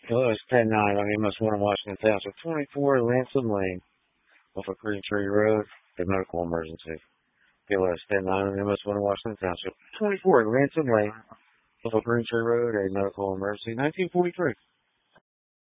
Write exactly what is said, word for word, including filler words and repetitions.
Hello, it's ten nine on M S one in Washington Township, twenty-four Lansing Lane, off of Green Tree Road, a medical emergency. Hello, it's ten nine on M S one in Washington Township, twenty-four Lansing Lane, off of Green Tree Road, a medical emergency, nineteen forty-three.